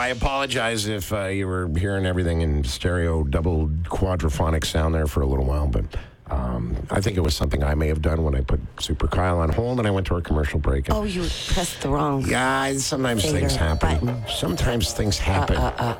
apologize if you were hearing everything in stereo, double quadraphonic sound there for a little while, but I think it was something I may have done when I put Super Kyle on hold and I went to our commercial break. And, you pressed the wrong. Yeah, sometimes things happen. Button. Sometimes things happen.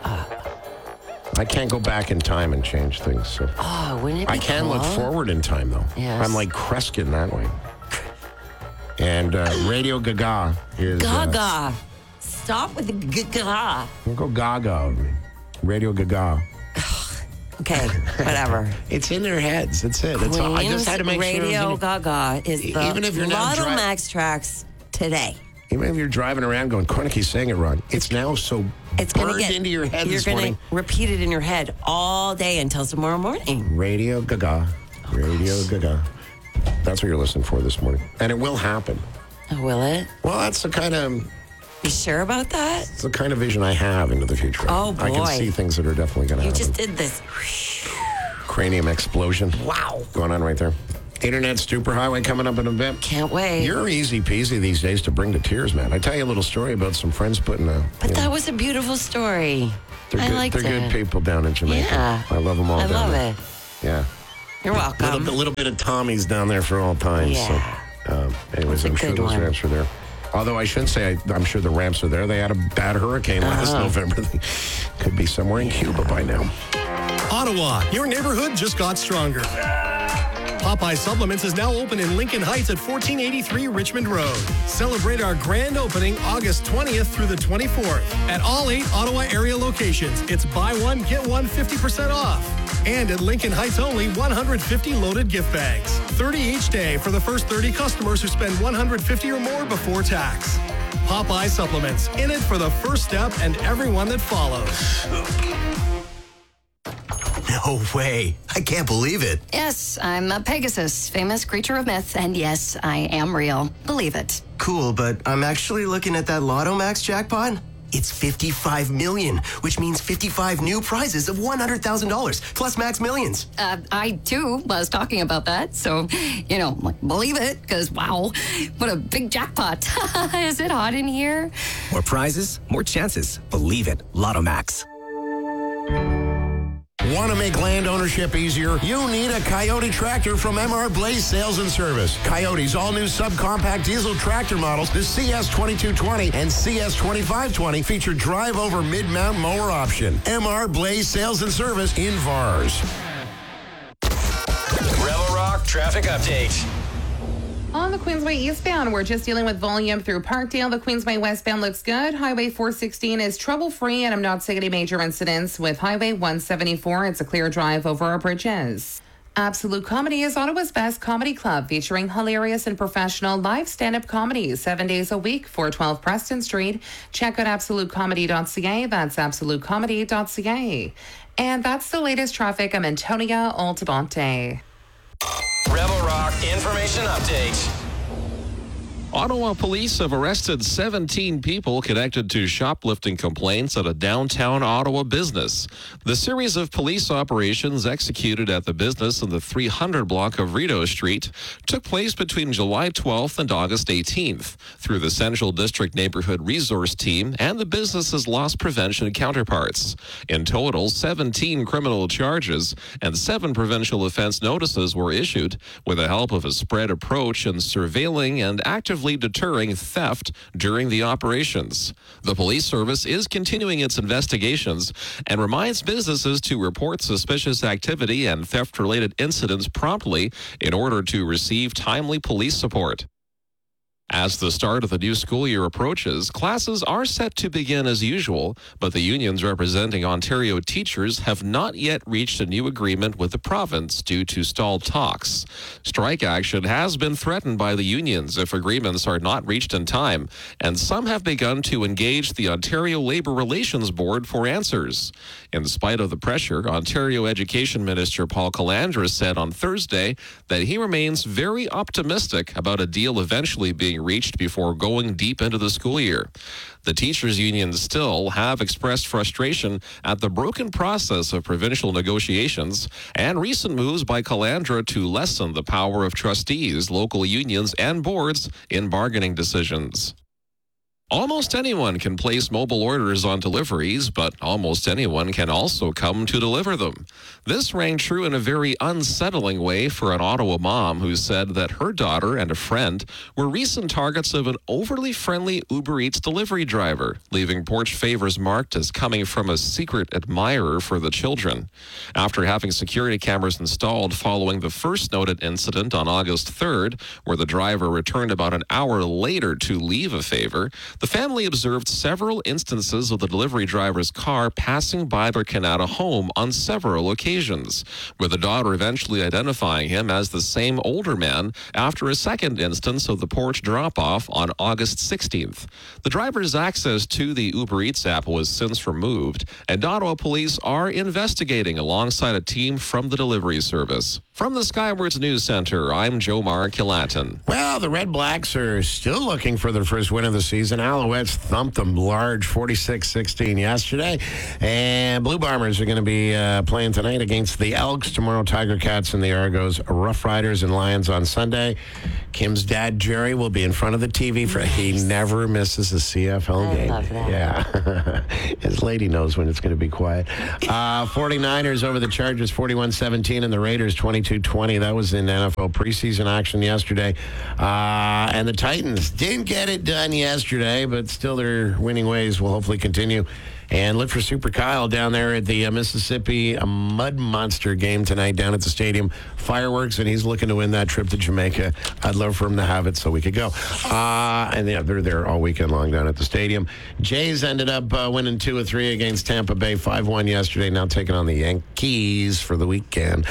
I can't go back in time and change things. So. Wouldn't it be I can cool? look forward in time, though. Yes. I'm like Kreskin that way. And Radio Gaga is... Gaga. Stop with the gaga. We'll go Gaga. Radio Gaga. Okay, whatever. It's in their heads. That's it. That's all. I just had to make Radio Gaga is the even if you're not Lotto Max tracks today. Even if you're driving around going, Kornicki's saying it wrong, it's now so It's burned gonna get into your head this You're morning. going to repeat it in your head all day until tomorrow morning. Radio Gaga. Radio Gaga. That's what you're listening for this morning. And it will happen. Oh, will it? Well, that's the kind of... You sure about that? It's the kind of vision I have into the future. Oh, boy. I can see things that are definitely going to happen. You just did this. Cranium explosion. Wow. Going on right there. Internet superhighway coming up in a bit. Can't wait. You're easy peasy these days to bring to tears, man. I tell you a little story about some friends putting a... But that was a beautiful story. They're good, liked they're it. good people down in Jamaica. Yeah. I love them all I down love there. it. Yeah. You're welcome. A little bit of Tommy's down there for all times. Yeah. So, anyways, That's a I'm sure good those one. ramps are there. Although I shouldn't say I'm sure the ramps are there. They had a bad hurricane last November. They could be somewhere in Cuba by now. Ottawa, your neighborhood just got stronger. Popeye Supplements is now open in Lincoln Heights at 1483 Richmond Road. Celebrate our grand opening August 20th through the 24th. At all 8 Ottawa area locations, it's buy one, get one 50% off. And at Lincoln Heights only, 150 loaded gift bags. 30 each day for the first 30 customers who spend 150 or more before tax. Popeye Supplements, in it for the first step and everyone that follows. No way. I can't believe it. Yes, I'm a Pegasus, famous creature of myth, and yes, I am real. Believe it. Cool, but I'm actually looking at that Lotto Max jackpot. It's 55 million, which means 55 new prizes of $100,000 plus max millions. I too was talking about that, so, believe it, because wow, what a big jackpot. Is it hot in here? More prizes, more chances. Believe it. Lotto Max. Want to make land ownership easier? You need a Coyote tractor from MR Blaze Sales and Service. Coyote's all-new subcompact diesel tractor models, the CS2220 and CS2520, feature drive-over mid-mount mower option. MR Blaze Sales and Service in VARS. Rebel Rock traffic update. On the Queensway eastbound, we're just dealing with volume through Parkdale. The Queensway westbound looks good. Highway 416 is trouble-free, and I'm not seeing any major incidents with Highway 174. It's a clear drive over our bridges. Absolute Comedy is Ottawa's best comedy club, featuring hilarious and professional live stand-up comedy 7 days a week, 412 Preston Street. Check out absolutecomedy.ca. That's absolutecomedy.ca. And that's the latest traffic. I'm Antonia Altabonte. Rebel Rock information update. Ottawa police have arrested 17 people connected to shoplifting complaints at a downtown Ottawa business. The series of police operations executed at the business in the 300 block of Rideau Street took place between July 12th and August 18th through the Central District Neighborhood Resource Team and the business's loss prevention counterparts. In total, 17 criminal charges and 7 provincial offense notices were issued with the help of a spread approach in surveilling and actively deterring theft during the operations. The police service is continuing its investigations and reminds businesses to report suspicious activity and theft-related incidents promptly in order to receive timely police support. As the start of the new school year approaches, classes are set to begin as usual, but the unions representing Ontario teachers have not yet reached a new agreement with the province due to stalled talks. Strike action has been threatened by the unions if agreements are not reached in time, and some have begun to engage the Ontario Labour Relations Board for answers. In spite of the pressure, Ontario Education Minister Paul Calandra said on Thursday that he remains very optimistic about a deal eventually being reached before going deep into the school year. The teachers' unions still have expressed frustration at the broken process of provincial negotiations and recent moves by Calandra to lessen the power of trustees, local unions, and boards in bargaining decisions. Almost anyone can place mobile orders on deliveries, but almost anyone can also come to deliver them. This rang true in a very unsettling way for an Ottawa mom who said that her daughter and a friend were recent targets of an overly friendly Uber Eats delivery driver, leaving porch favors marked as coming from a secret admirer for the children. After having security cameras installed following the first noted incident on August 3rd, where the driver returned about an hour later to leave a favor, the family observed several instances of the delivery driver's car passing by their Canada home on several occasions, with the daughter eventually identifying him as the same older man after a second instance of the porch drop-off on August 16th. The driver's access to the Uber Eats app was since removed, and Ottawa police are investigating alongside a team from the delivery service. From the Skywards News Center, I'm Jomar Kilatin. Well, the Red Blacks are still looking for their first win of the season. Alouettes thumped them large 46-16 yesterday. And Blue Bombers are going to be playing tonight against the Elks. Tomorrow, Tiger Cats and the Argos, Rough Riders and Lions on Sunday. Kim's dad, Jerry, will be in front of the TV. He never misses a CFL game. I love that. Yeah. His lady knows when it's going to be quiet. 49ers over the Chargers 41-17 and the Raiders 22-20. That was in NFL preseason action yesterday. And the Titans didn't get it done yesterday, but still their winning ways will hopefully continue. And look for Super Kyle down there at the Mississippi Mud Monster game tonight down at the stadium. Fireworks, and he's looking to win that trip to Jamaica. I'd love for him to have it so we could go. And yeah, they're there all weekend long down at the stadium. Jays ended up winning 2 of 3 against Tampa Bay, 5-1 yesterday, now taking on the Yankees for the weekend.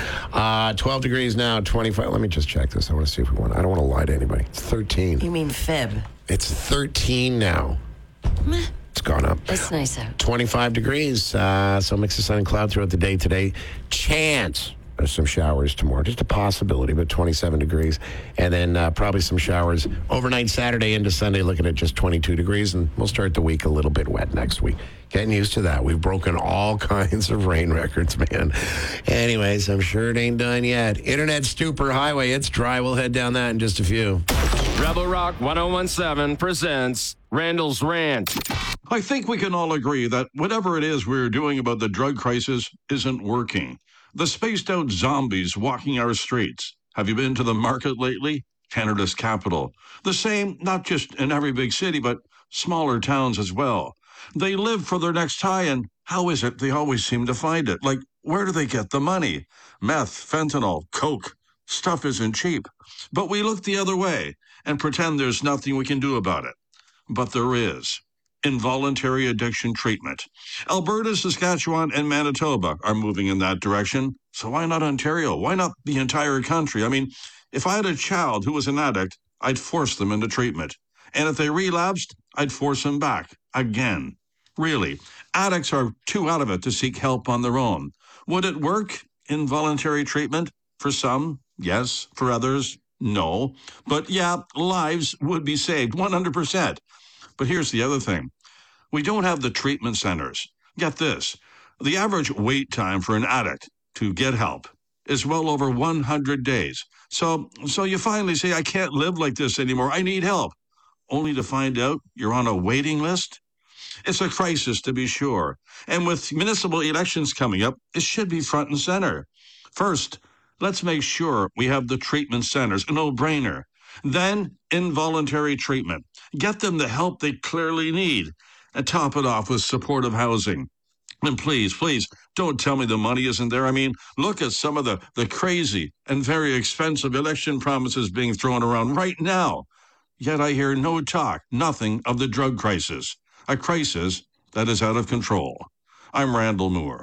12 degrees now, 25. Let me just check this. I want to see if we won. I don't want to lie to anybody. It's 13. You mean fib? It's 13 now. Meh. It's gone up. It's nice out. 25 degrees. So mix of sun and cloud throughout the day today. Chance of some showers tomorrow. Just a possibility, but 27 degrees. And then probably some showers overnight Saturday into Sunday, looking at just 22 degrees. And we'll start the week a little bit wet next week. Getting used to that. We've broken all kinds of rain records, man. Anyways, I'm sure it ain't done yet. Internet Stupor Highway. It's dry. We'll head down that in just a few. Rebel Rock 1017 presents Randall's Rant. I think we can all agree that whatever it is we're doing about the drug crisis isn't working. The spaced-out zombies walking our streets. Have you been to the market lately? Canada's capital. The same, not just in every big city, but smaller towns as well. They live for their next high, and how is it they always seem to find it? Like, where do they get the money? Meth, fentanyl, coke. Stuff isn't cheap. But we look the other way and pretend there's nothing we can do about it. But there is. Involuntary addiction treatment. Alberta, Saskatchewan, and Manitoba are moving in that direction. So why not Ontario? Why not the entire country? I mean, if I had a child who was an addict, I'd force them into treatment. And if they relapsed, I'd force them back again. Really, addicts are too out of it to seek help on their own. Would it work? Involuntary treatment? For some, yes. For others, no. But yeah, lives would be saved 100%. But here's the other thing. We don't have the treatment centers. Get this. The average wait time for an addict to get help is well over 100 days. So you finally say, I can't live like this anymore. I need help. Only to find out you're on a waiting list? It's a crisis, to be sure. And with municipal elections coming up, it should be front and center. First, let's make sure we have the treatment centers, a no-brainer. Then, involuntary treatment. Get them the help they clearly need. And top it off with supportive housing. And please, don't tell me the money isn't there. I mean, look at some of the crazy and very expensive election promises being thrown around right now. Yet I hear no talk, nothing of the drug crisis. A crisis that is out of control. I'm Randall Moore.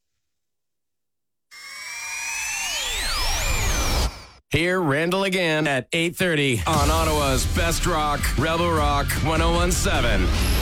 Hear Randall again at 8:30 on Ottawa's Best Rock, Rebel Rock 1017.